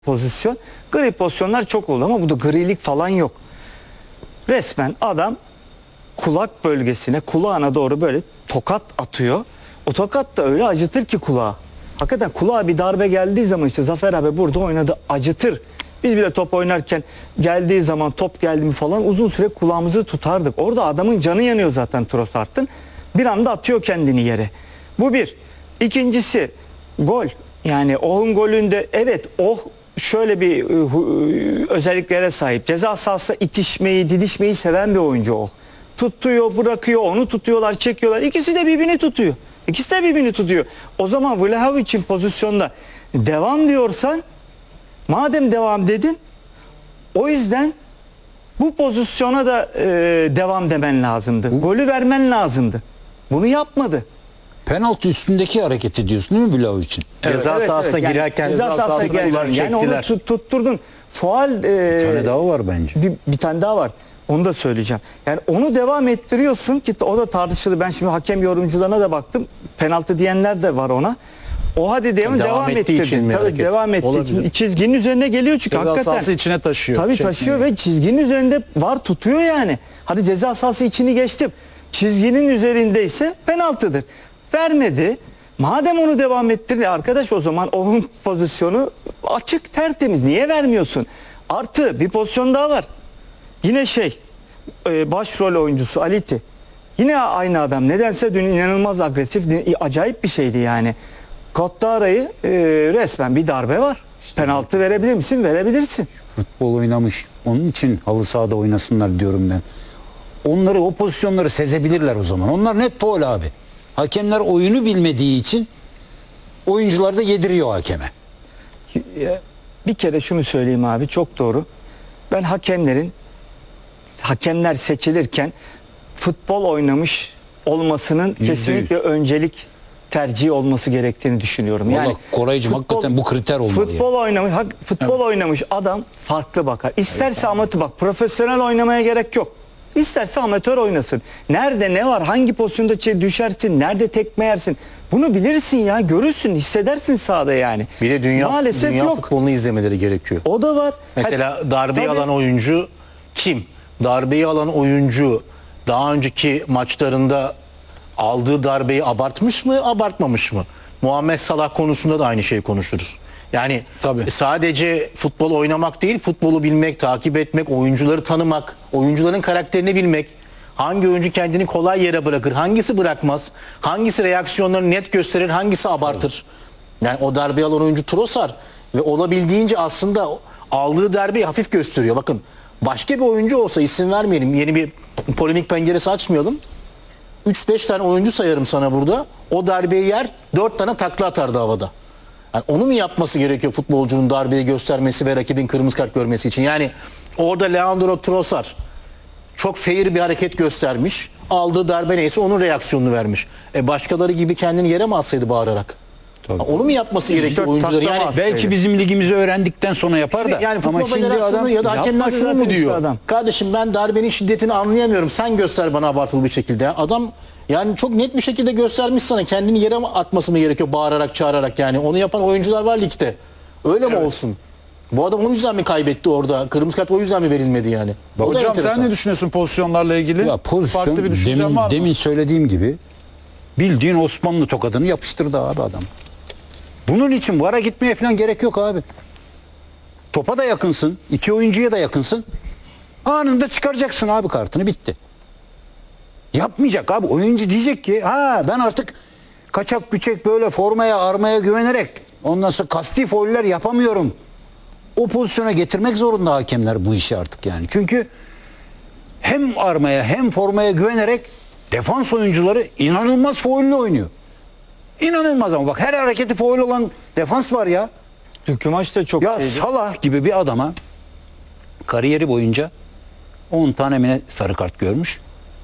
pozisyon. Gri pozisyonlar çok oldu ama burada grilik falan yok. Resmen adam kulak bölgesine, kulağına doğru böyle tokat atıyor. O tokat da öyle acıtır ki kulağa. Hakikaten kulağa bir darbe geldiği zaman işte Zafer abi burada oynadı, acıtır. Biz bile top oynarken geldiği zaman top geldi mi falan uzun süre kulağımızı tutardık. Orada adamın canı yanıyor zaten Trossard'ın. Bir anda atıyor kendini yere. Bu bir. İkincisi gol. Yani Oh'un golünde evet Oh şöyle bir özelliklere sahip. Ceza sahasında itişmeyi, didişmeyi seven bir oyuncu Oh. Tutuyor, bırakıyor, onu tutuyorlar, çekiyorlar. İkisi de birbirini tutuyor. İkisi de birbirini tutuyor. O zaman Vlahovic'in pozisyonda devam diyorsan, madem devam dedin, o yüzden bu pozisyona da devam demen lazımdı. Golü vermen lazımdı. Bunu yapmadı. Penaltı üstündeki hareketi diyorsun değil mi Vlahovic'in? Ceza sahasına yani girerken ceza sahasına girerken yani onu tutturdun. Faul Bir tane daha var bence. bir tane daha var. Onu da söyleyeceğim. Yani onu devam ettiriyorsun ki o da tartışıldı. Ben şimdi hakem yorumcularına da baktım. Penaltı diyenler de var ona. O hadi devam ettirdi. Tabii devam etti. Çizginin üzerine geliyor çünkü ceza hakikaten. sahası içine taşıyor. Tabii taşıyor ve çizginin üzerinde var tutuyor yani. Hadi ceza sahası içini geçtim. Çizginin üzerindeyse penaltıdır. Vermedi. Madem onu devam ettirdi arkadaş o zaman onun pozisyonu açık tertemiz. Niye vermiyorsun? Artı bir pozisyon daha var. Yine başrol oyuncusu Aliti. Yine aynı adam. Nedense dün inanılmaz agresif, acayip bir şeydi yani. Kottara'yı resmen bir darbe var. Penaltı verebilir misin? Verebilirsin. Futbol oynamış. Onun için halı sahada oynasınlar diyorum ben. Onları, o pozisyonları sezebilirler o zaman. Onlar net faul abi. Hakemler oyunu bilmediği için oyuncular da yediriyor hakeme. Bir kere şunu söyleyeyim abi, çok doğru. Ben hakemler seçilirken futbol oynamış olmasının kesinlikle öncelik tercihi olması gerektiğini düşünüyorum. Vallahi Koraycığım hakikaten bu kriter olmalı. Futbol oynamış adam farklı bakar. İsterse amatör, bak profesyonel oynamaya gerek yok. İsterse amatör oynasın. Nerede ne var, hangi pozisyonda düşersin, nerede tekme yersin. Bunu bilirsin ya, görürsün, hissedersin sahada yani. Bir de dünya yok. futbolunu izlemeleri gerekiyor. O da var. Mesela darbeyi alan oyuncu kim? Darbeyi alan oyuncu daha önceki maçlarında aldığı darbeyi abartmış mı, abartmamış mı? Muhammed Salah konusunda da aynı şeyi konuşuruz. Yani sadece futbol oynamak değil, futbolu bilmek, takip etmek, oyuncuları tanımak, oyuncuların karakterini bilmek, hangi oyuncu kendini kolay yere bırakır, hangisi bırakmaz, hangisi reaksiyonlarını net gösterir, hangisi abartır. Yani o darbeyi alan oyuncu Trossard ve olabildiğince aslında aldığı darbeyi hafif gösteriyor. Bakın başka bir oyuncu olsa, isim vermeyelim, yeni bir polemik penceresi açmayalım. 3-5 tane oyuncu sayarım sana burada. O darbeyi yer, 4 tane takla atardı havada. Yani onu mu yapması gerekiyor futbolcunun darbeyi göstermesi ve rakibin kırmızı kart görmesi için? Yani orada Leandro Trossard çok fair bir hareket göstermiş. Aldığı darbe neyse onun reaksiyonunu vermiş. Başkaları gibi kendini yere mi atsaydı bağırarak? Onu mu yapması gerekiyor oyuncular? Yani belki bizim ligimizi öğrendikten sonra yapar da. Yani futbol federasyonu ya da hakemler şunu mu diyor? Adam. Kardeşim ben darbenin şiddetini anlayamıyorum. Sen göster bana abartılı bir şekilde. Adam yani çok net bir şekilde göstermiş sana. Kendini yere atması mı gerekiyor bağırarak, çağırarak yani. Onu yapan oyuncular var ligde. Öyle mi olsun? Bu adam o yüzden mi kaybetti orada? Kırmızı kart o yüzden mi verilmedi yani? Hocam sen ne düşünüyorsun pozisyonlarla ilgili? Ya pozisyon, farklı bir düşüncen var mı? demin söylediğim gibi bildiğin Osmanlı tokadını yapıştırdı abi adam. Bunun için VAR'a gitmeye falan gerek yok abi. Topa da yakınsın, iki oyuncuya da yakınsın. Anında çıkaracaksın abi kartını, bitti. Yapmayacak abi. Oyuncu diyecek ki ben artık kaçak güçek böyle formaya, armaya güvenerek ondan sonra kasti fauller yapamıyorum. O pozisyona getirmek zorunda hakemler bu işi artık yani. Çünkü hem armaya hem formaya güvenerek defans oyuncuları inanılmaz faulle oynuyor. İnanılmaz ama bak her hareketi faul olan defans var ya. Dünkü maçta çok Ya Salah gibi bir adama kariyeri boyunca 10 tane mi sarı kart görmüş.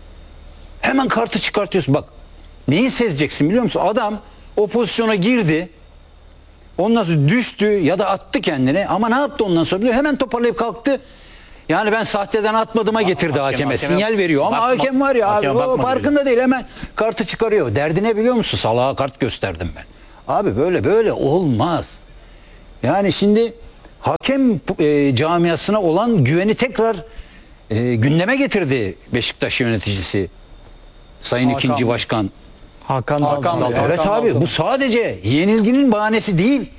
Hemen kartı çıkartıyorsun. Bak neyi sezeceksin biliyor musun? Adam o pozisyona girdi. Ondan sonra düştü ya da attı kendini. Ama ne yaptı ondan sonra biliyor? Hemen toparlayıp kalktı. Yani ben sahteden atmadığıma getirdi hakeme. Sinyal veriyor. Ama hakem var ya abi, o farkında değil. Hemen kartı çıkarıyor. Derdi ne biliyor musun? Salah'a kart gösterdim ben. Abi böyle olmaz. Yani şimdi hakem camiasına olan güveni tekrar gündeme getirdi Beşiktaş yöneticisi. Sayın Hakan ikinci Bey. başkan. Hakan Hakan Dalton. Bey. Evet Hakan abi Dalton. bu sadece yenilginin bahanesi değil.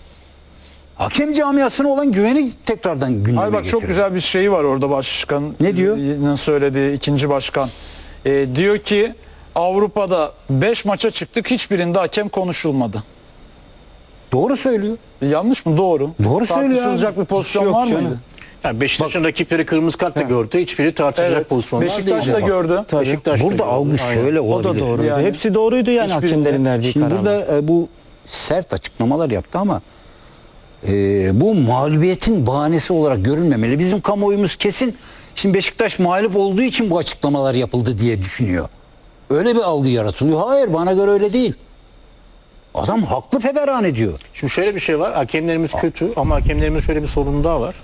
Hakem camiasına olan güveni tekrardan gündeme Ay bak getiriyor. çok güzel bir şey var orada başkan. Ne diyor? Söylediği ikinci başkan. Diyor ki Avrupa'da 5 maça çıktık, hiçbirinde hakem konuşulmadı. Doğru söylüyor. Yanlış mı? Doğru. Doğru söylüyor Tartışılacak abi. bir pozisyon Yok var canım. mıydı? Yani Beşiktaş'ın rakipleri kırmızı kart da gördü. Hiçbiri tartışacak Evet. pozisyonlar Beşiktaş değil. da gördü. Beşiktaş da Burada gördü. algı Aynen. şöyle O da olabilir. doğruydu. Yani Hepsi doğruydu yani hiçbirinde- hakemlerin verdiği Şimdi kararlar. burada bu sert açıklamalar yaptı ama bu mağlubiyetin bahanesi olarak görülmemeli. Bizim kamuoyumuz kesin şimdi Beşiktaş mağlup olduğu için bu açıklamalar yapıldı diye düşünüyor. Öyle bir algı yaratılıyor. Hayır, bana göre öyle değil. Adam haklı feveran ediyor. Şimdi şöyle bir şey var. Hakemlerimiz kötü ama hakemlerimiz şöyle bir sorun daha var.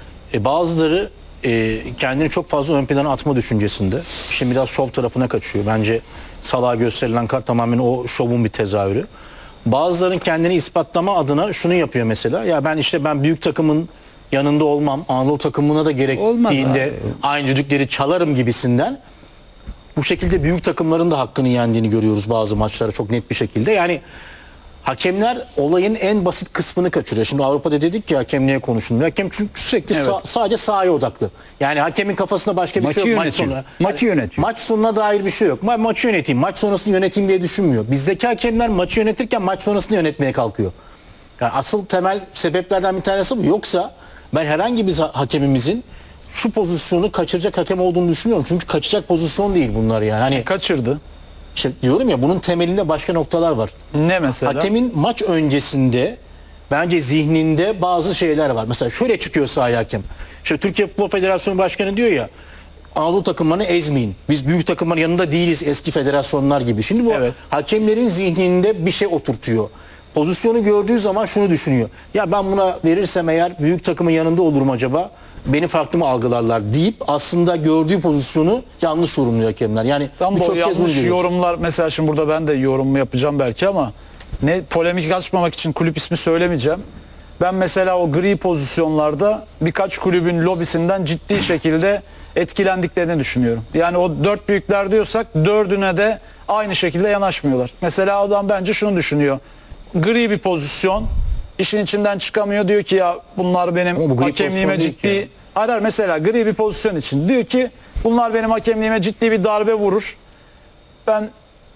Bazıları kendini çok fazla ön plana atma düşüncesinde. Şimdi biraz şov tarafına kaçıyor. Bence Salah'a gösterilen kart tamamen o şovun bir tezahürü. Bazıların kendini ispatlama adına şunu yapıyor mesela. Ya ben büyük takımın yanında olmam. Anadolu takımına da gerektiğinde abi. aynı düdükleri çalarım gibisinden. Bu şekilde büyük takımların da hakkını yendiğini görüyoruz bazı maçlarda çok net bir şekilde. Yani hakemler olayın en basit kısmını kaçırıyor. Şimdi Avrupa'da dedik ki hakemliğe konuşulmuyor. Hakem çünkü sürekli sadece sahaya odaklı. Yani hakemin kafasında başka bir Maçı şey yok. yönetiyor. Maç Maçı yönetiyor. Maç sonuna dair bir şey yok. Maçı yöneteyim, maç sonrasını yöneteyim diye düşünmüyor. Bizdeki hakemler maçı yönetirken maç sonrasını yönetmeye kalkıyor. Yani asıl temel sebeplerden bir tanesi bu. Yoksa ben herhangi bir hakemimizin şu pozisyonu kaçıracak hakem olduğunu düşünmüyorum. Çünkü kaçacak pozisyon değil bunlar yani. Hani Kaçırdı. işte diyorum ya bunun temelinde başka noktalar var. Ne mesela? Hakemin maç öncesinde bence zihninde bazı şeyler var. Mesela şöyle çıkıyor sahaya hakem. İşte Türkiye Futbol Federasyonu Başkanı diyor ya Anadolu takımlarını ezmeyin. Biz büyük takımların yanında değiliz eski federasyonlar gibi. Şimdi bu Evet. hakemlerin zihninde bir şey oturtuyor. Pozisyonu gördüğü zaman şunu düşünüyor. Ya ben buna verirsem eğer büyük takımın yanında olurum acaba? Beni farklı mı algılarlar deyip aslında gördüğü pozisyonu yanlış yorumluyor hakemler. Yani Tam da o birçok kez bunu yanlış görüyoruz. yorumlar, mesela şimdi burada ben de yorum yapacağım belki ama ne polemik açmamak için kulüp ismi söylemeyeceğim. Ben mesela o gri pozisyonlarda birkaç kulübün lobisinden ciddi şekilde etkilendiklerini düşünüyorum. Yani o 4 büyükler diyorsak 4'üne de aynı şekilde yanaşmıyorlar. Mesela adam bence şunu düşünüyor. Gri bir pozisyon, işin içinden çıkamıyor, diyor ki ya bunlar Ama benim bu gri hakemliğime pozisyon değil ki ciddi yani. arar, mesela gri bir pozisyon için diyor ki bunlar benim hakemliğime ciddi bir darbe vurur. Ben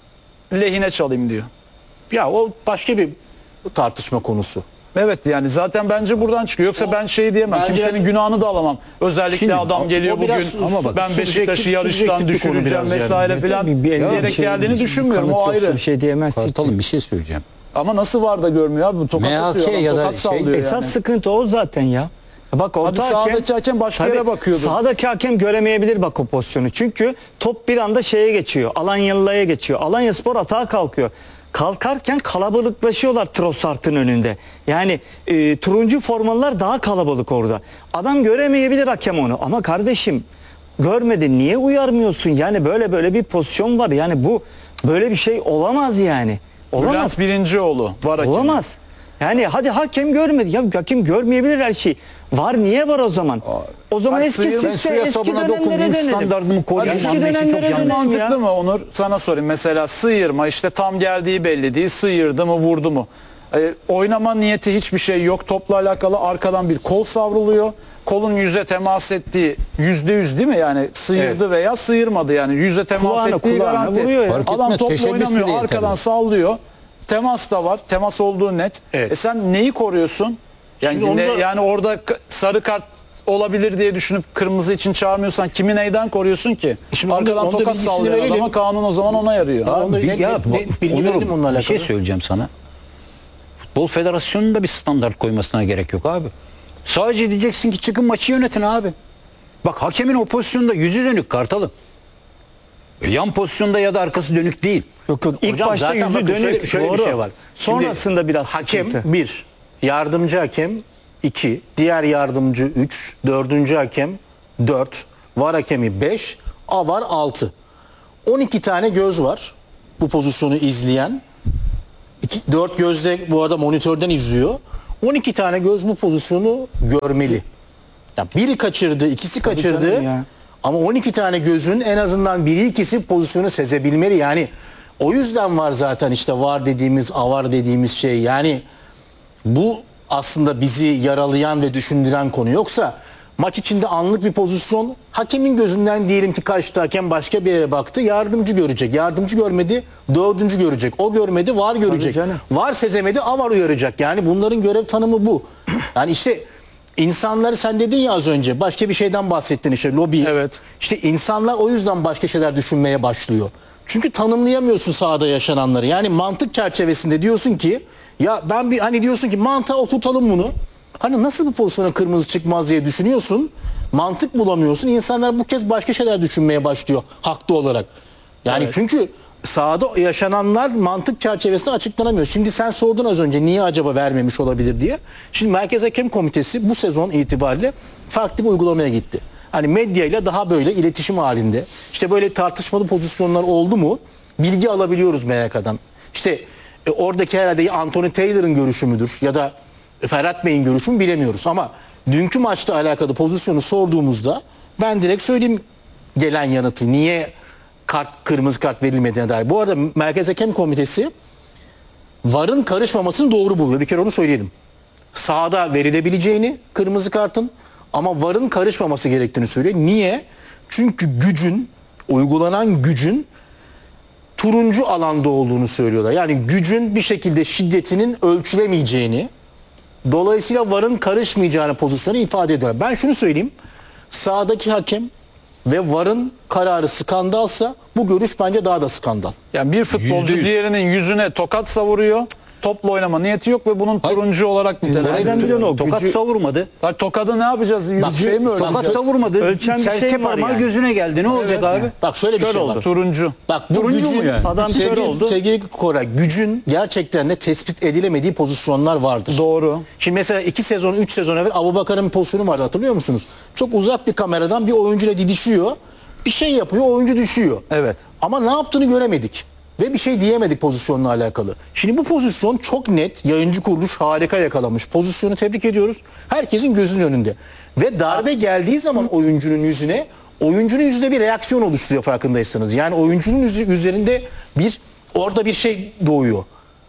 lehine çalayım diyor. Ya o başka bir tartışma konusu. Evet, yani zaten bence buradan çıkıyor. Yoksa ben şey diyemem. bence- Kimsenin günahını da alamam. Özellikle Şimdi adam geliyor o biraz bugün ama bak, ben Beşiktaş'ı yarıştan subjektif bir konu düşüreceğim biraz yani. vesaire filan Bir elde diyerek bir şey- geldiğini bir düşünmüyorum. O kanıt yoksa ayrı. bir şey diyemezsin ki. Kartalım bir şey söyleyeceğim. Ama nasıl var da görmüyor abi? Tokat MHK atıyor adam, ya da tokat şey- sallıyor Esas yani. sıkıntı o zaten ya. Bak orta Hadi sahadaki hakem başka Tabii, yere bakıyordu. Sahadaki hakem göremeyebilir bak o pozisyonu. Çünkü top bir anda şeye geçiyor. Alanyalı'ya geçiyor. Alanyaspor atağa kalkıyor. Kalkarken kalabalıklaşıyorlar Trossard'ın önünde. Yani turuncu formalılar daha kalabalık orada. Adam göremeyebilir hakem onu. Ama kardeşim görmedi. Niye uyarmıyorsun? Yani böyle bir pozisyon var. Yani bu böyle bir şey olamaz yani. Olamaz. Bülent Birincioğlu var hakem. Olamaz. Yani hadi hakem görmedi. Ya hakem görmeyebilir her şeyi. Var, niye var o zaman? O zaman Bak, eski sıyır- Ben sistem, suya eski sabuna dönemlere dokunmayayım, dönelim. standartımı koruyayım. Eski anlayışı çok dönemlere yanlış. dönelim ya. Mantıklı mı Onur? Sana sorayım. Mesela sıyırma, işte tam geldiği belli değil. Sıyırdı mı, vurdu mu? Oynama niyeti hiçbir şey yok. Topla alakalı arkadan bir kol savruluyor. Kolun yüze temas ettiği %100 değil mi? Yani sıyırdı veya sıyırmadı, yani yüze temas Kulağına, ettiği kulağına garanti. vuruyor ya. Fark Adam etmez, topla teşebbüs oynamıyor, bile arkadan yeterli. sallıyor. Temas da var. Temas olduğu net. Evet. Sen neyi koruyorsun? Yani Şimdi onu da- yani orada sarı kart olabilir diye düşünüp kırmızı için çağırmıyorsan kimi neyden koruyorsun ki? Şimdi onda- Arkadan onda tokat bilgisini sallayan verelim. adama kanun o zaman ona yarıyor. Ama onda Bir- net- ya, net bilgi Onur, verelim onunla bir şey alakalı. söyleyeceğim sana. Futbol Federasyonu'nun da bir standart koymasına gerek yok abi. Sadece diyeceksin ki çıkın maçı yönetin abi. Bak hakemin o pozisyonda yüzü dönük Kartalım. Yan pozisyonda ya da arkası dönük değil. Yok yok, ilk Hocam başta zaten yüzü bakın dönük. şöyle Doğru. bir şey var. Şimdi Sonrasında biraz hakem sıkıntı. 1, yardımcı hakem 2, diğer yardımcı 3, dördüncü hakem 4, var hakemi 5, var 6. 12 tane göz var bu pozisyonu izleyen. 4 gözde bu arada monitörden izliyor. 12 tane göz bu pozisyonu görmeli. Ya biri kaçırdı, ikisi kaçırdı. canım ya. Ama 12 tane gözün en azından biri ikisi pozisyonu sezebilmeli. Yani o yüzden var zaten işte var dediğimiz, avar dediğimiz şey. Yani bu aslında bizi yaralayan ve düşündüren konu. Yoksa maç içinde anlık bir pozisyon, hakemin gözünden diyelim ki kaçtı, hakem başka bir yere baktı, yardımcı görecek. Yardımcı görmedi, dördüncü görecek. O görmedi, var görecek. canım. Var sezemedi, avar uyaracak. Yani bunların görev tanımı bu. Yani işte insanları sen dedin ya az önce, başka bir şeyden bahsettin işte, lobi. Evet. İşte insanlar o yüzden başka şeyler düşünmeye başlıyor. Çünkü tanımlayamıyorsun sahada yaşananları. Yani mantık çerçevesinde diyorsun ki ya ben bir hani diyorsun ki mantığa oturtalım bunu. Hani nasıl bu pozisyona kırmızı çıkmaz diye düşünüyorsun. Mantık bulamıyorsun. İnsanlar bu kez başka şeyler düşünmeye başlıyor haklı olarak. Yani çünkü sahada yaşananlar mantık çerçevesinde açıklanamıyor. Şimdi sen sordun az önce niye acaba vermemiş olabilir diye. Şimdi Merkez Hakem Komitesi bu sezon itibariyle farklı bir uygulamaya gitti. Hani medyayla daha böyle iletişim halinde. İşte böyle tartışmalı pozisyonlar oldu mu bilgi alabiliyoruz MHK'dan. İşte oradaki herhalde Anthony Taylor'ın görüşü müdür ya da Ferhat Bey'in görüşü mü bilemiyoruz. Ama dünkü maçla alakalı pozisyonu sorduğumuzda ben direkt söyleyeyim gelen yanıtı. Niye kırmızı kart verilmediğine dair. Bu arada Merkez Hakem Komitesi VAR'ın karışmamasını doğru buluyor. Bir kere onu söyleyelim. Sahada verilebileceğini kırmızı kartın ama VAR'ın karışmaması gerektiğini söylüyor. Niye? Çünkü uygulanan gücün turuncu alanda olduğunu söylüyorlar. Yani gücün bir şekilde şiddetinin ölçülemeyeceğini, dolayısıyla VAR'ın karışmayacağını pozisyonu ifade ediyor. Ben şunu söyleyeyim. Sahadaki hakem ve VAR'ın kararı skandalsa bu görüş bence daha da skandal. Yani bir futbolcu %100. diğerinin yüzüne tokat savuruyor. Topla oynama niyeti yok ve bunun turuncu olarak Nereden nitelendiriyor. biliyorsun o Tokat gücü? savurmadı. Ya tokadı ne yapacağız? Şey mi Tokat öğreneceğiz? savurmadı. Ölçen bir şey Serçe var parmağı yani. gözüne geldi. Ne olacak abi? Bak şöyle bir Kör şey oldu. var. Turuncu. Bak bu Turuncu gücün, mu yani? Adam kör oldu. Sevgili Koray, gücün gerçekten de tespit edilemediği pozisyonlar vardır. Doğru. Şimdi mesela 2 sezon 3 sezon evvel Abubakar'ın bir pozisyonu vardı, hatırlıyor musunuz? Çok uzak bir kameradan bir oyuncuyla didişiyor. Bir şey yapıyor, oyuncu düşüyor. Evet. Ama ne yaptığını göremedik. Ve bir şey diyemedik pozisyonla alakalı. Şimdi bu pozisyon çok net. Yayıncı kuruluş harika yakalamış. Pozisyonu tebrik ediyoruz. Herkesin gözünün önünde. Ve darbe geldiği zaman oyuncunun yüzünde bir reaksiyon oluşturuyor farkındaysanız. Yani oyuncunun üzerinde orada bir şey doğuyor.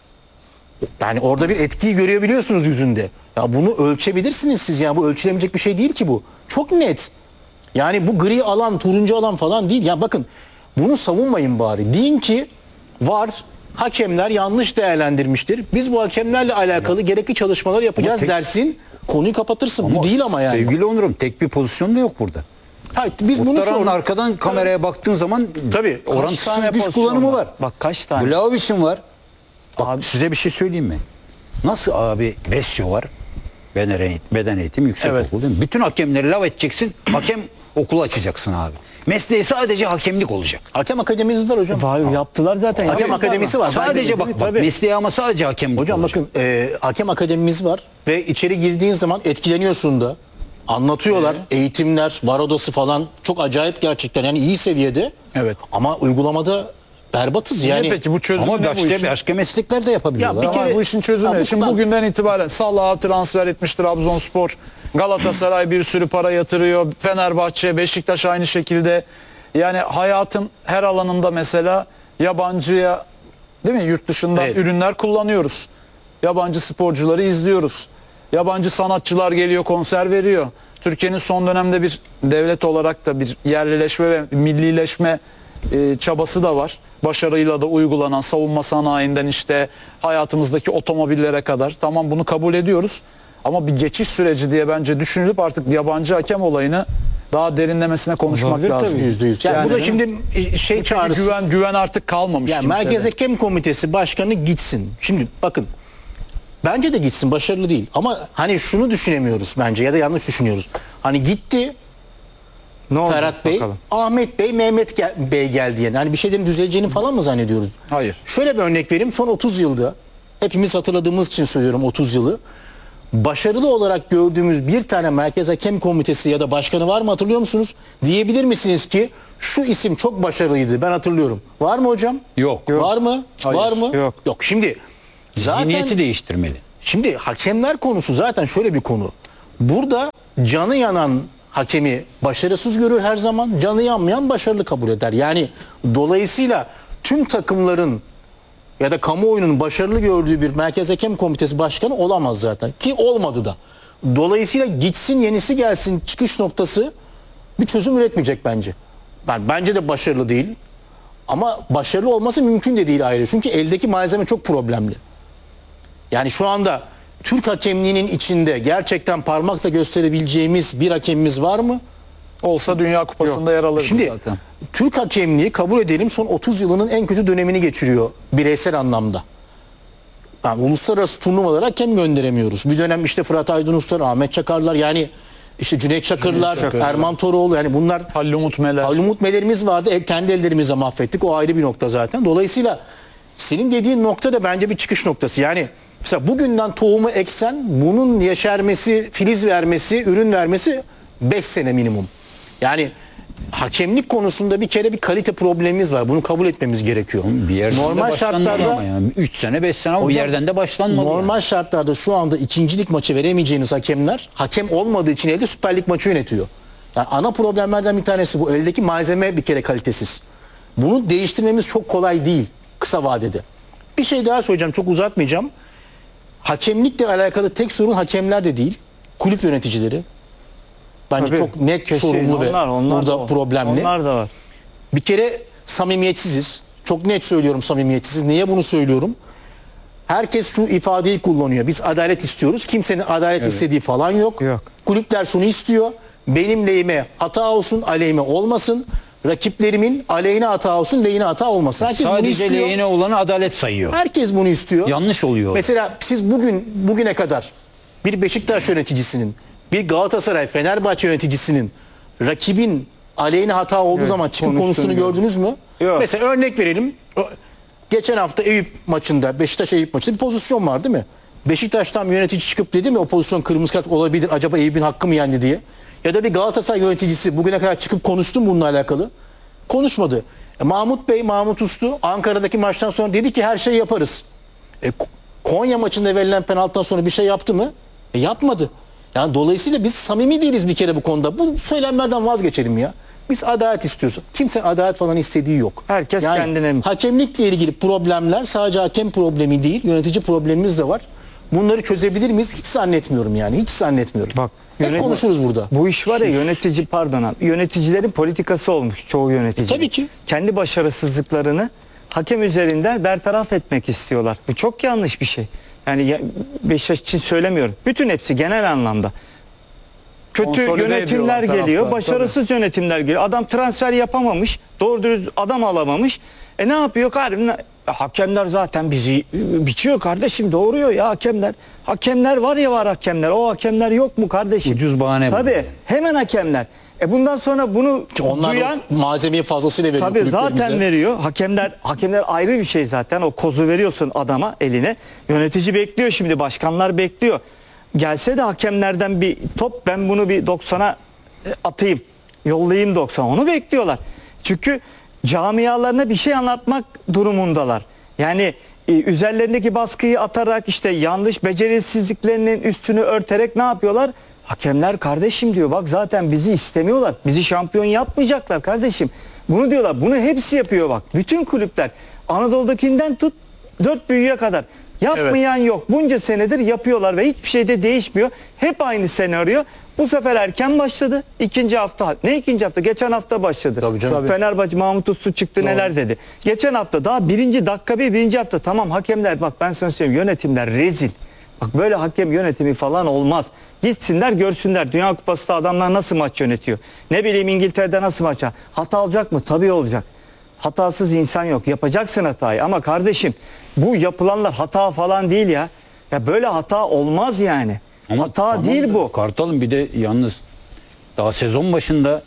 Yani orada bir etkiyi görebiliyorsunuz yüzünde. Ya bunu ölçebilirsiniz siz. Yani bu ölçülemeyecek bir şey değil ki bu. Çok net. Yani bu gri alan, turuncu alan falan değil. Ya bakın bunu savunmayın bari. Deyin ki var, hakemler yanlış değerlendirmiştir. Biz bu hakemlerle alakalı gerekli çalışmalar yapacağız dersin. Konuyu kapatırsın. Bu değil ama yani. Sevgili Onurum tek bir pozisyon da yok burada. Hayır, biz bunu Muhtara'nın sorduk. arkadan kameraya baktığın zaman Tabii. orantısız Kaç tane güç pozisyon kullanımı var? var. Bak kaç tane? Vlahovic'in var. Bak size bir şey söyleyeyim mi? Nasıl abi Vesio var? Beden eğitimi yüksek Evet. okul değil mi? Bütün hakemleri lav edeceksin. Hakem okulu açacaksın abi. Mesleği sadece hakemlik olacak. Hakem akademimiz var hocam. Var, yaptılar zaten. Hakem Yaptılar. akademisi var. Sadece bak mesleği ama sadece hakemlik Hocam olacak. bakın hakem akademimiz var ve içeri girdiğin zaman etkileniyorsun da. Anlatıyorlar. Eğitimler, var odası falan çok acayip gerçekten. Yani iyi seviyede. Evet. Ama uygulamada berbatız yani. Peki bu çözümü Ama ne bu işin? başka meslekler de yapabiliyorlar. Ya bir Ama kere- Bu işin çözümü. Ya bu- Şimdi bak- bugünden itibaren Salah'a transfer etmiş Trabzonspor. Galatasaray bir sürü para yatırıyor. Fenerbahçe, Beşiktaş aynı şekilde. Yani hayatın her alanında mesela yabancıya, değil mi? Yurt dışından Evet. ürünler kullanıyoruz. Yabancı sporcuları izliyoruz. Yabancı sanatçılar geliyor, konser veriyor. Türkiye'nin son dönemde bir devlet olarak da bir yerlileşme ve millileşme çabası da var. Başarıyla da uygulanan savunma sanayinden işte hayatımızdaki otomobillere kadar. Tamam, bunu kabul ediyoruz. Ama bir geçiş süreci diye bence düşünülüp artık yabancı hakem olayını daha derinlemesine konuşmak Olabilir lazım. tabii. %100. Yani, Yani bu da şimdi şey Çünkü çağrısı. güven artık kalmamış Yani kimsede. Merkez Hakem Komitesi Başkanı gitsin. Şimdi bakın bence de gitsin, başarılı değil. Ama hani şunu düşünemiyoruz bence ya da yanlış düşünüyoruz. Hani gitti Ne oldu? Ferhat Bey, Bakalım. Ahmet Bey, Mehmet Bey geldi yani. Hani bir şeylerin düzeleceğini falan mı zannediyoruz? Hayır. Şöyle bir örnek vereyim. Son 30 yılda hepimiz hatırladığımız için söylüyorum 30 yılı. Başarılı olarak gördüğümüz bir tane Merkez Hakem Komitesi ya da başkanı var mı, hatırlıyor musunuz? Diyebilir misiniz ki şu isim çok başarılıydı, ben hatırlıyorum. Var mı hocam? Yok. Var mı? Hayır. Var mı? Yok. Şimdi zaten Zihniyeti değiştirmeli. Şimdi hakemler konusu zaten şöyle bir konu. Burada canı yanan hakemi başarısız görür her zaman. Canı yanmayan başarılı kabul eder. Yani dolayısıyla tüm takımların ya da kamuoyunun başarılı gördüğü bir Merkez Hakem Komitesi başkanı olamaz zaten. Ki olmadı da. Dolayısıyla gitsin yenisi gelsin çıkış noktası bir çözüm üretmeyecek bence. Bence de başarılı değil. Ama başarılı olması mümkün de değil ayrı. Çünkü eldeki malzeme çok problemli. Yani şu anda Türk hakemliğinin içinde gerçekten parmakla gösterebileceğimiz bir hakemimiz var mı? Olsa Dünya Kupası'nda yer alırdı Şimdi zaten. Türk hakemliği kabul edelim son 30 yılının en kötü dönemini geçiriyor bireysel anlamda. Yani uluslararası turnuvalara hakem gönderemiyoruz. Bir dönem işte Fırat Aydınuslar, Ahmet Çakarlar yani işte Cüneyt Çakırlar, Erman Toroğlu yani bunlar Halil Meler. Umut Melerimiz vardı. Kendi ellerimizle mahvettik. O ayrı bir nokta zaten. Dolayısıyla senin dediğin nokta da bence bir çıkış noktası. Yani mesela bugünden tohumu eksen bunun yeşermesi, filiz vermesi, ürün vermesi 5 sene minimum. Yani hakemlik konusunda bir kere bir kalite problemimiz var. Bunu kabul etmemiz gerekiyor. Bir yerden Normal de başlanmalı şartlarda ama yani 3 sene 5 sene ama bir Hocam, yerden de başlanmalı. normal yani. şartlarda şu anda ikincilik maçı veremeyeceğiniz hakemler hakem olmadığı için elde Süper Lig maçı yönetiyor. Yani ana problemlerden bir tanesi bu. Eldeki malzeme bir kere kalitesiz. Bunu değiştirmemiz çok kolay değil kısa vadede. Bir şey daha söyleyeceğim, çok uzatmayacağım. Hakemlikle alakalı tek sorun hakemler de değil. Kulüp yöneticileri. Bence Tabii. çok net Kesin. sorumlu ve Onlar burada da, problemli. Onlar da var. Bir kere samimiyetsiziz. Çok net söylüyorum samimiyetsiz. Niye bunu söylüyorum? Herkes şu ifadeyi kullanıyor. Biz adalet istiyoruz. Kimsenin adalet istediği falan yok. Yok. Kulüpler şunu istiyor. Benim lehime hata olsun, aleyhime olmasın. Rakiplerimin aleyhine hata olsun, lehine hata olmasın. Herkes bunu Sadece istiyor. lehine olanı adalet sayıyor. Herkes bunu istiyor. Yanlış oluyor. Mesela siz bugüne kadar bir Beşiktaş yöneticisinin, bir Galatasaray, Fenerbahçe yöneticisinin rakibin aleyhine hata olduğu zaman çıkıp konuştuğunu gördünüz mü? Yok. Mesela örnek verelim. Geçen hafta Eyüp maçında, Beşiktaş Eyüp maçında bir pozisyon var değil mi? Beşiktaş'tan yönetici çıkıp dedi mi o pozisyon kırmızı kart olabilir, acaba Eyüp'ün hakkı mı yendi diye? Ya da bir Galatasaray yöneticisi bugüne kadar çıkıp konuştu mu bununla alakalı? Konuşmadı. Mahmut Bey, Mahmut Uslu Ankara'daki maçtan sonra dedi ki her şeyi yaparız. Konya maçında verilen penaltıdan sonra bir şey yaptı mı? Yapmadı. Yani dolayısıyla biz samimi değiliz bir kere bu konuda. Bu söylemlerden vazgeçelim ya. Biz adalet istiyoruz. Kimse adalet falan istediği yok. Herkes kendine. Hakemlikle ilgili problemler sadece hakem problemi değil, yönetici problemimiz de var. Bunları çözebilir miyiz? Hiç zannetmiyorum yani. Hiç zannetmiyorum. Bak, hep konuşuruz burada. Bu iş var ya yönetici pardon abi. Yöneticilerin politikası olmuş çoğu yönetici. Tabii ki. Kendi başarısızlıklarını hakem üzerinden bertaraf etmek istiyorlar. Bu çok yanlış bir şey. Yani Beşiktaş için söylemiyorum. Bütün hepsi genel anlamda. Kötü Konsolide yönetimler ediyorlar geliyor, taraftarı, başarısız yönetimler geliyor. Adam transfer yapamamış, doğru dürüst adam alamamış. Ne yapıyor kardeşim? Hakemler zaten bizi biçiyor kardeşim, doğuruyor ya hakemler. Hakemler var ya var hakemler. O hakemler yok mu kardeşim? Ucuz bahane bu. Tabii, hemen hakemler. Bundan sonra bunu Ki onlar duyan da malzemeyi fazlasıyla veriyor. tabii zaten kulüplerimize. veriyor. Hakemler ayrı bir şey zaten. O kozu veriyorsun adama eline. Yönetici bekliyor şimdi, başkanlar bekliyor. Gelse de hakemlerden bir top, ben bunu bir 90'a atayım. Yollayayım 90. Onu bekliyorlar. Çünkü camialarına bir şey anlatmak durumundalar. Yani üzerlerindeki baskıyı atarak, işte yanlış becerisizliklerinin üstünü örterek ne yapıyorlar? Hakemler kardeşim diyor, bak zaten bizi istemiyorlar. Bizi şampiyon yapmayacaklar kardeşim. Bunu diyorlar. Bunu hepsi yapıyor bak. Bütün kulüpler. Anadolu'dakinden tut 4 büyüğe kadar. Yapmayan yok. Bunca senedir yapıyorlar ve hiçbir şey de değişmiyor. Hep aynı senaryo. Bu sefer erken başladı. İkinci hafta. Ne ikinci hafta? Geçen hafta başladı. Tabii canım. Fenerbahçe Mahmut Uslu çıktı neler dedi. Geçen hafta daha birinci hafta tamam hakemler, bak ben sana söyleyeyim, yönetimler rezil. Bak böyle hakem yönetimi falan olmaz. Gitsinler görsünler. Dünya Kupası'nda adamlar nasıl maç yönetiyor. Ne bileyim İngiltere'de nasıl maç. Hata olacak mı? Tabii olacak. Hatasız insan yok. Yapacaksın hatayı. Ama kardeşim bu yapılanlar hata falan değil ya. Ya böyle hata olmaz yani. Ama hata tamam değil da bu. Kartal'ın bir de yalnız daha sezon başında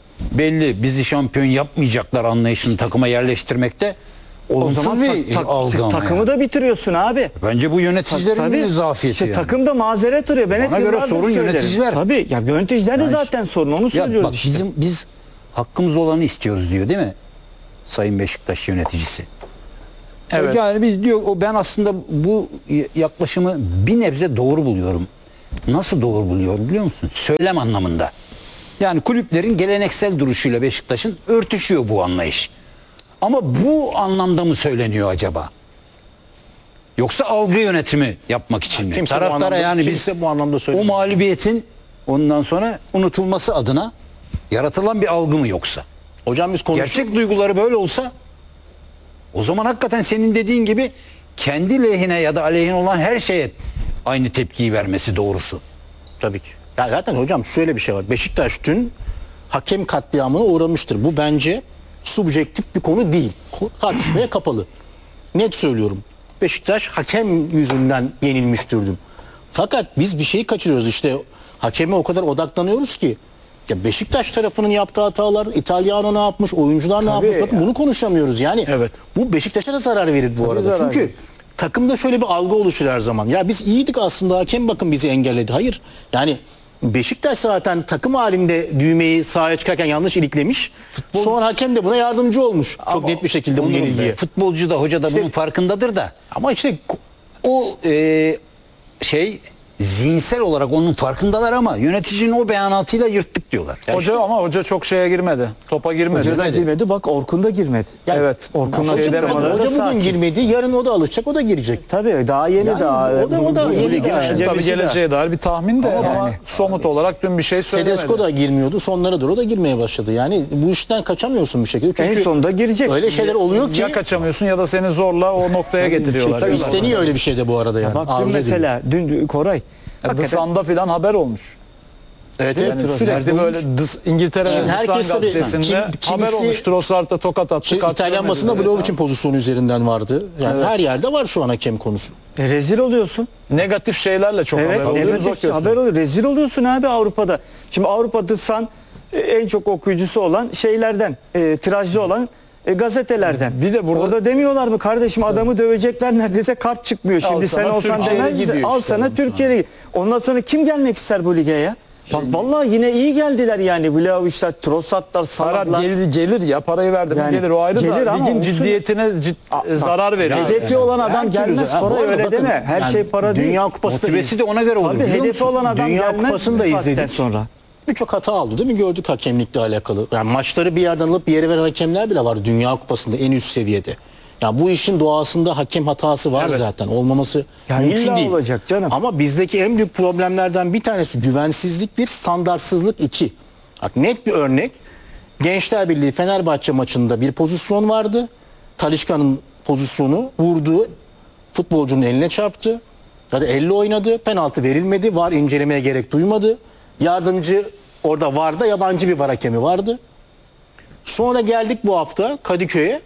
belli bizi şampiyon yapmayacaklar anlayışını takıma yerleştirmekte O olumsuz zaman bir algı ama takımı yani. da bitiriyorsun abi. Bence bu yöneticilerin bir zafiyeti işte yani. takımda mazeret arıyor. Ben hep Bana göre yıllardır sorun söylerim. yöneticiler. Tabii ya yöneticiler de Ya zaten sorun, onu Ya söylüyoruz bak işte. biz hakkımız olanı istiyoruz diyor değil mi? Sayın Beşiktaş yöneticisi. Evet. Yani biz diyor ben aslında bu yaklaşımı bir nebze doğru buluyorum. Nasıl doğru buluyorum biliyor musun? Söylem anlamında. Yani kulüplerin geleneksel duruşuyla Beşiktaş'ın örtüşüyor bu anlayış. Ama bu anlamda mı söyleniyor acaba? Yoksa algı yönetimi yapmak için mi? Kimse bu Taraftara anlamda- yani kimse biz bu anlamda o söylemiyor. mağlubiyetin ondan sonra unutulması adına yaratılan bir algı mı yoksa? Hocam biz konuştuk. Gerçek duyguları böyle olsa o zaman hakikaten senin dediğin gibi kendi lehine ya da aleyhine olan her şeye aynı tepkiyi vermesi doğrusu. Tabii ki. Ya zaten hocam şöyle bir şey var. Beşiktaş dün hakem katliamına uğramıştır. Bu bence subjektif bir konu değil. Tartışmaya kapalı. Net söylüyorum. Beşiktaş hakem yüzünden yenilmiştir dün. Fakat biz bir şeyi kaçırıyoruz. İşte hakeme o kadar odaklanıyoruz ki. Ya Beşiktaş tarafının yaptığı hatalar, İtalyano ne yapmış, oyuncular ne yapmış. Bakın bunu konuşamıyoruz. Yani Evet. bu Beşiktaş'a da zarar verir bu arada. zarar Çünkü verir. takımda şöyle bir algı oluşur her zaman. Ya biz iyiydik aslında, hakem bakın bizi engelledi. Hayır. Yani Beşiktaş zaten takım halinde düğmeyi sahaya çıkarken yanlış iliklemiş. Sonra hakem de buna yardımcı olmuş. Çok net bir şekilde bu Onur'um yenilgiye. be, futbolcu da hoca da bunun farkındadır da Ama işte o zihinsel olarak onun farkındalar ama yöneticinin o beyanatıyla yırttık diyorlar. Hoca çok şeye girmedi. Topa girmedi. Hoca da girmedi. Bak Orkun da girmedi. yani Evet. Orkun'la Şey hoca, demedi. açıklamaları hoca da bugün sakin. girmedi. Yarın o da alışacak, o da girecek. Tabii daha yeni Yani daha. o da yeni ligin daha. önce Tabii birisi daha. geleceğe dair bir tahmin de ama somut olarak dün bir şey söylemedi. Tedesco da girmiyordu. Sonlara doğru da girmeye başladı. Yani bu işten kaçamıyorsun bir şekilde. Çünkü En sonunda girecek. öyle şeyler oluyor ki Ya kaçamıyorsun ya da seni zorla o noktaya getiriyorlar. tabii isteniyor öyle bir şey de bu arada yani. Bak dün Arzu ediliyor. mesela dün Koray. The Hakikaten Sun'da filan haber olmuş. Evet, Yani evet. sürekli böyle İngiltere'nin Şimdi The herkes Sun tabii- gazetesinde haber kimisi- olmuş. Trossard'a tokat attı. Şimdi kart İtalyan vermedi basında dedi. Vlahovic'in pozisyonu üzerinden vardı. Yani her yerde var şu an hakem konusu. rezil oluyorsun. Negatif şeylerle çok Evet, haber oluyoruz. negatif bakıyorsun. haber oluyor. Rezil oluyorsun abi Avrupa'da. Şimdi Avrupa'da sen en çok okuyucusu olan şeylerden, tirajlı olan gazetelerden. Bir de burada- Orada demiyorlar mı kardeşim adamı dövecekler neredeyse kart çıkmıyor. Al Şimdi sen sana olsan Türkiye demez Ligi misin? diyor Al işte sana ondan Türkiye Ligi. Ondan sonra kim gelmek ister bu lige ya? Bak vallahi yine iyi geldiler yani Vlahovic'ler, Trossard'lar, Para Salah'lar. gelir ya parayı verdim Yani gelir o ayrı gelir da ama ligin olsun. ciddiyetine zarar veriyor. Hedefi olan adam Her türlü gelmez zaten. Bu Koray arada öyle bakın, deme. Her yani şey para değil. Dünya Kupası da Motivesi de ona göre olur. Tabii biliyor hedefi musun? olan adam Dünya gelmez Kupası'nı da bu saatten izledik. sonra. Birçok hata aldı değil mi? Gördük hakemlikle alakalı. Yani maçları bir yerden alıp bir yere veren hakemler bile var Dünya Kupası'nda en üst seviyede. Ya bu işin doğasında hakem hatası var zaten. Olmaması Ya mümkün illa değil. olacak canım. Ama bizdeki en büyük problemlerden bir tanesi güvensizlik, bir standartsızlık, iki. Bak net bir örnek. Gençler Birliği Fenerbahçe maçında bir pozisyon vardı. Talisca'nın pozisyonu vurduğu futbolcunun eline çarptı. Ya da elle oynadı. Penaltı verilmedi. VAR incelemeye gerek duymadı. Yardımcı orada VAR'da yabancı bir VAR hakemi vardı. Sonra geldik bu hafta Kadıköy'e.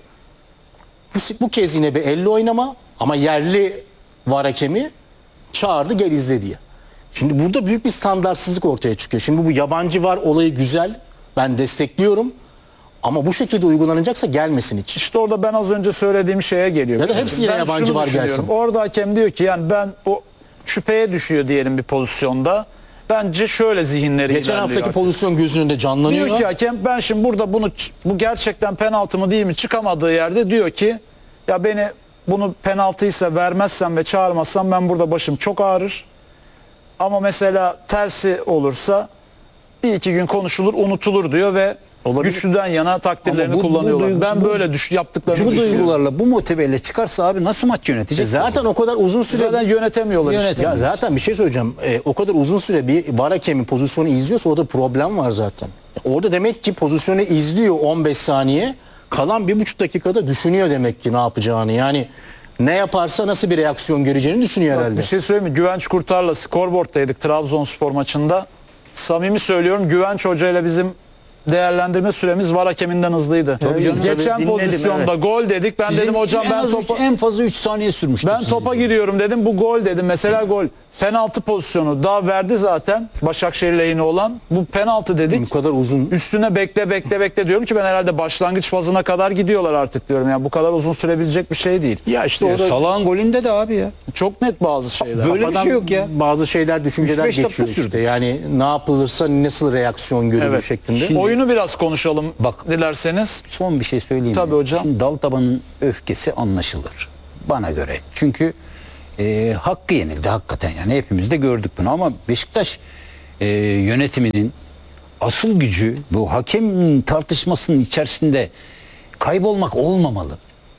Bu kez yine bir elle oynama ama yerli VAR hakemi çağırdı gel izle diye. Şimdi burada büyük bir standartsızlık ortaya çıkıyor. Şimdi bu yabancı VAR olayı güzel. Ben destekliyorum. Ama bu şekilde uygulanacaksa gelmesin hiç. İşte orada ben az önce söylediğim şeye geliyor. Ya da hepsi yine Ben yabancı şunu var düşünüyorum. gelsin. Orada hakem diyor ki yani ben o şüpheye düşüyor diyelim bir pozisyonda. Bence şöyle zihinleri Geçen ilerliyor haftaki hakem. pozisyon gözünün önünde canlanıyor. Diyor ki hakem ben şimdi burada bu gerçekten penaltı mı değil mi çıkamadığı yerde diyor ki ya beni bunu penaltıysa vermezsem ve çağırmazsam ben burada başım çok ağrır. Ama mesela tersi olursa bir iki gün konuşulur unutulur diyor ve Olabilir. güçlüden yana takdirlerini Ama bu kullanıyorlar. duygu- Ben bu- böyle yaptıklarını Bu düşünüyorum. duygularla bu motiveyle çıkarsa abi nasıl maç yönetecek? Zaten o kadar uzun süre Zaten yönetemiyorlar işte. Yönetemiyor. ya zaten bir şey söyleyeceğim. O kadar uzun süre bir VAR hakemi pozisyonu izliyorsa orada problem var zaten. Orada demek ki pozisyonu izliyor 15 saniye. Kalan 1,5 dakikada düşünüyor demek ki ne yapacağını. Yani ne yaparsa nasıl bir reaksiyon göreceğini düşünüyor herhalde. Bir şey söyleyeyim mi? Güvenç Kurtar'la skorboard'daydık Trabzonspor maçında. Samimi söylüyorum Güvenç Hoca ile bizim değerlendirme süremiz VAR hakeminden hızlıydı. Tabii canım, Geçen tabii, dinledim, pozisyonda evet. gol dedik. Ben dedim hocam en, ben az topa en fazla 3 saniye sürmüştür. ben sizin. topa giriyorum dedim. Bu gol dedim. Mesela gol. penaltı pozisyonu daha verdi zaten, Başakşehir lehine olan. Bu penaltı dedik. Bu kadar uzun. Üstüne bekle diyorum ki ben herhalde başlangıç fazına kadar gidiyorlar artık diyorum. Yani bu kadar uzun sürebilecek bir şey değil. Ya işte orada Salah'ın golünde de abi ya. Çok net bazı şeyler. Böyle bir kafadan şey yok ya. bazı şeyler, düşünceler 3-5 dakika geçiyor sürdü. işte. Yani ne yapılırsa nasıl reaksiyon görülür Evet. şeklinde. Şimdi- Oyunu biraz konuşalım Bak. dilerseniz. Son bir şey söyleyeyim. Tabii mi? hocam. Şimdi Daltaban'ın öfkesi anlaşılır. Bana göre. Çünkü hakkı yenildi hakikaten, yani hepimiz de gördük bunu, ama Beşiktaş yönetiminin asıl gücü bu hakem tartışmasının içerisinde kaybolmak olmamalı.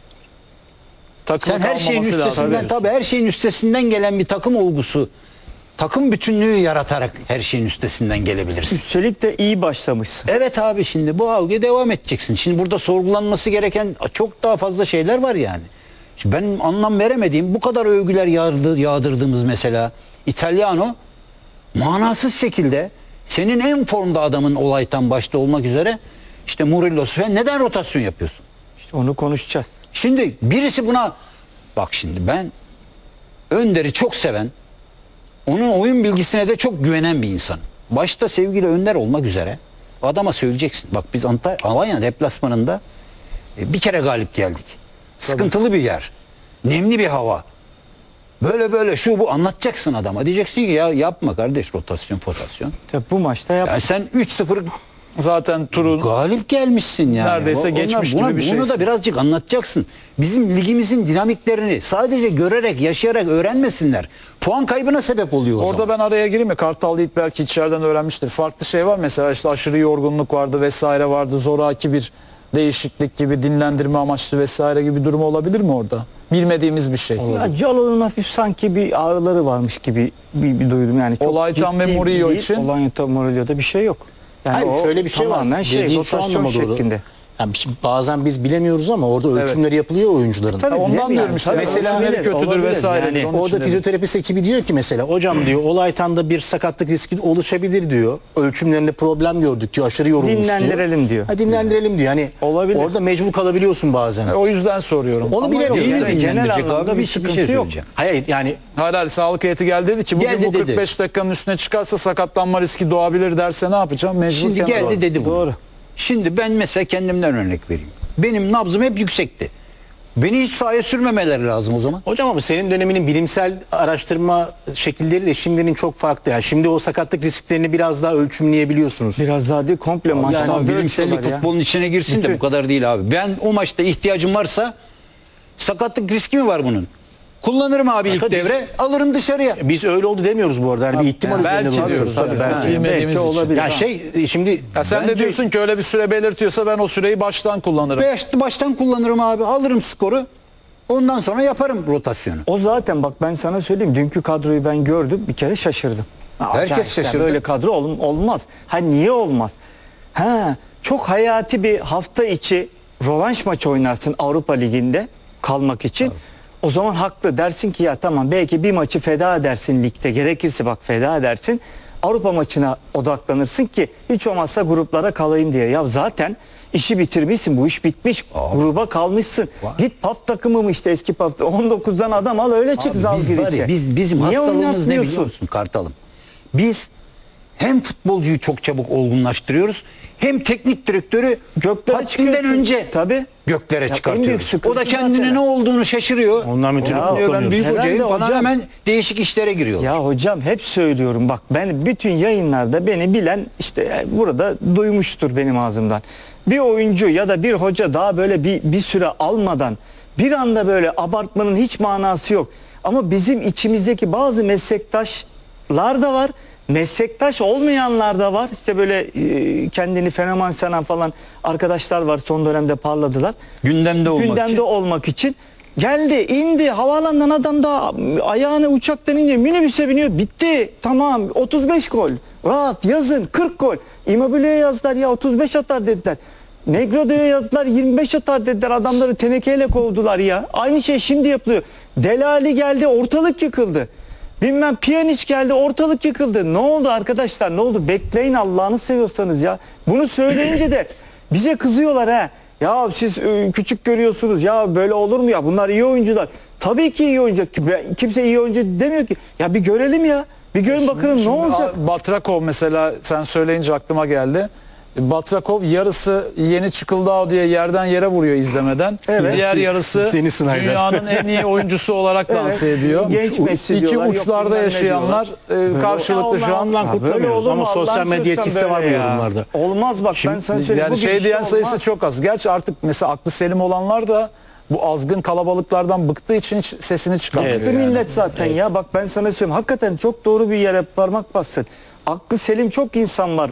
Takım Sen her şeyin kalmaması lazım üstesinden, diyorsun. tabii her şeyin üstesinden gelen bir takım olgusu, takım bütünlüğü yaratarak her şeyin üstesinden gelebilirsin. Üstelik de iyi başlamışsın. Evet abi, şimdi bu algıya devam edeceksin. Şimdi burada sorgulanması gereken çok daha fazla şeyler var yani. Şimdi ben anlam veremediğim, bu kadar övgüler yağdırdığımız mesela İtalyano manasız şekilde senin en formda adamın olaytan başta olmak üzere işte Murillo'su falan, neden rotasyon yapıyorsun? İşte onu konuşacağız. Şimdi birisi buna bak, şimdi ben Önder'i çok seven, onun oyun bilgisine de çok güvenen bir insan. Başta sevgili Önder olmak üzere adama söyleyeceksin. Bak biz Alanya deplasmanında bir kere galip geldik. Sıkıntılı bir yer. Nemli bir hava. Böyle şu bu anlatacaksın adama. Diyeceksin ki ya yapma kardeş rotasyon. Tabii bu maçta yap. Yani sen 3-0 Zaten turun galip gelmişsin yani. Neredeyse geçmiş gibi bir Bunu şeysin. da birazcık anlatacaksın. Bizim ligimizin dinamiklerini sadece görerek, yaşayarak öğrenmesinler. Puan kaybına sebep oluyor o orada zaman. ben araya gireyim mi? Kartal Yiğit belki içeriden öğrenmiştir. Farklı şey var mesela, işte aşırı yorgunluk vardı vesaire vardı. Zoraki bir değişiklik gibi, dinlendirme amaçlı vesaire gibi bir durum olabilir mi orada? Bilmediğimiz bir şey. Ya Calo'nun hafif sanki bir ağrıları varmış gibi bir duydum yani. Çok Olaytan ve ciddi Murillo değil. için. Olaytan Murillo'da bir şey yok. Yani Hayır, o şöyle bir şey var. tamamen Dediğin şu rotasyon anlama doğru. şeklinde. Yani bazen biz bilemiyoruz ama orada ölçümleri yapılıyor oyuncuların. Tabii, Ondan bilemiyorum. diyorum işte. Tabii, Mesela olabilir, kötüdür olabilir. vesaire. Yani Onun için Orada dedim. fizyoterapist ekibi diyor ki mesela hocam diyor Olaytan'da bir sakatlık riski oluşabilir diyor. Ölçümlerinde problem gördük diyor. Aşırı yorulmuş diyor. Dinlendirelim diyor. Ha, dinlendirelim diyor. Yani Olabilir. orada mecbur kalabiliyorsun bazen. O yüzden soruyorum. Onu Ama bilemiyoruz. yok, Yani yani genel Dinlendirecek anlamda abi, bir bir sıkıntı şey yok. söyleyeceğim. Hayır yani Hayır, sağlık heyeti geldi dedi ki bugün Geldi bu dedi. 45 dakikanın üstüne çıkarsa sakatlanma riski doğabilir derse ne yapacağım? Mecbur Şimdi kenara geldi alalım. dedi bunu. Doğru. Şimdi ben mesela kendimden örnek vereyim. Benim nabzım hep yüksekti. Beni hiç sahaya sürmemeleri lazım o zaman. hocam ama senin döneminin bilimsel araştırma şekilleriyle şimdinin çok farklı. Yani şimdi o sakatlık risklerini biraz daha ölçümleyebiliyorsunuz. Biraz daha değil, komple maçlarda Yani bilimsellik ölçüyorlar ya. futbolun içine girsin de Bütün- bu kadar değil abi. Ben o maçta ihtiyacım varsa, sakatlık riski mi var bunun? Kullanırım abi ilk tabii. devre, alırım dışarıya. Biz öyle oldu demiyoruz bu arada. Yani bir ihtimal üzerine belki duruyoruz. diyoruz, Tabii, tabii. belki. Ha, bilmediğimiz için. olabilir. Ya şimdi Ya sen de Bence- diyorsun ki öyle bir süre belirtiyorsa ben o süreyi baştan kullanırım. Baştan kullanırım abi, alırım skoru. Ondan sonra yaparım rotasyonu. O zaten bak ben sana söyleyeyim, dünkü kadroyu ben gördüm, bir kere şaşırdım. Herkes Ya şaşırdı. Böyle kadro olmaz. Ha niye olmaz? Ha çok hayati bir hafta içi rövanş maçı oynarsın Avrupa Ligi'nde kalmak için. O zaman haklı dersin ki ya tamam, belki bir maçı feda edersin ligde, gerekirse bak feda edersin. Avrupa maçına odaklanırsın ki hiç olmazsa gruplara kalayım diye. Ya zaten işi bitirmişsin, bu iş bitmiş. Gruba kalmışsın. Git PAF takımı mı işte, eski PAF 19'dan adam al öyle çık Abi Zalgiris'e. bizim Niye hastalığımız ne biliyor oynatmıyorsun? musun Kartalım? Biz hem futbolcuyu çok çabuk olgunlaştırıyoruz, hem teknik direktörü Göklere haddinden çıkıyorsun. önce Tabii. göklere Ya en büyük çıkartıyoruz. sıkıntı O da kendine zaten. ne olduğunu şaşırıyor. Ondan müthiş Ya, ben kullanıyoruz. büyük hocayım Herhalde falan, hocam. hemen değişik işlere giriyor. Ya hocam hep söylüyorum bak, ben bütün yayınlarda beni bilen işte burada duymuştur benim ağzımdan. Bir oyuncu ya da bir hoca daha böyle bir süre almadan bir anda böyle abartmanın hiç manası yok. Ama bizim içimizdeki bazı meslektaşlar da var. Meslektaş olmayanlar da var. İşte böyle kendini fenomen sanan falan arkadaşlar var, son dönemde parladılar. Gündemde olmak için. Olmak için. Geldi, indi, havaalanından adam da ayağını uçaktan iniyor, minibüse biniyor, bitti. Tamam, 35 gol. Rahat yazın 40 gol. Immobile'ye yazdılar ya 35 atar dediler. Negro'ya yazdılar 25 atar dediler. Adamları tenekeyle kovdular ya. Aynı şey şimdi yapılıyor. Delali geldi, ortalık yıkıldı. Bilmem Pjanic geldi, ortalık yıkıldı. Ne oldu arkadaşlar, ne oldu? Bekleyin Allah'ını seviyorsanız ya. Bunu söyleyince de bize kızıyorlar ha. Ya siz küçük görüyorsunuz ya, böyle olur mu ya, bunlar iyi oyuncular. Tabii ki iyi oyuncu. Kimse iyi oyuncu demiyor ki. Ya bir görelim ya. Bir görün bakalım ne Şimdi olacak? Batrakov mesela sen söyleyince aklıma geldi. Batrakov yarısı yeni Çıkıldao diye yerden yere vuruyor izlemeden. Evet. Diğer yarısı Seni Snyder. dünyanın en iyi oyuncusu olarak Evet. lanse ediyor. Genç Messi İki diyorlar, yok uçlarda bilmem ne yaşayanlar karşılıklı şu an. Ondan böyle kutlamıyoruz olur mu? ama sosyal Allah'ını medya seversen etkisi de var bu böyle ya. yorumlarda. Olmaz bak ben sana söyleyeyim. Yani Bu şey gidişle diyen sayısı olmaz. çok az. Gerçi artık mesela aklı selim olanlar da bu azgın kalabalıklardan bıktığı için hiç sesini çıkarmıyor. Bıktı yani. millet zaten ya. Bak ben sana söyleyeyim. Hakikaten çok doğru bir yere parmak bastın. Aklı selim çok insan var.